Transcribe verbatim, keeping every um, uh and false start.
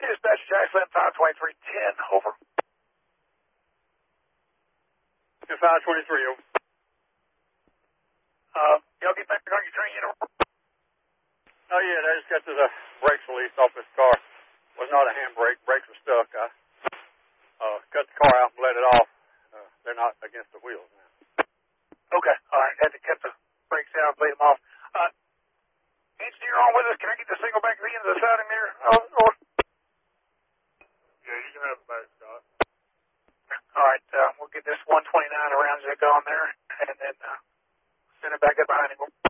Dispatch Jackson five twenty-three ten, over. five twenty-three, over. Uh, y'all get back on your train, you know? Oh, yeah, they just got to the brakes released off this car. Was not a handbrake. Brakes were stuck. I uh, cut the car out and let it off. Uh, they're not against the wheels now. Okay, all right. Had to cut the brakes down, blade them off. Uh, engineer on with us. Can I get the signal back to the end of the siding mirror? Oh, or... Yeah, you can have it back, Scott. All right, uh, we'll get this one twenty-nine around zip on there, and then uh, send it back up behind him.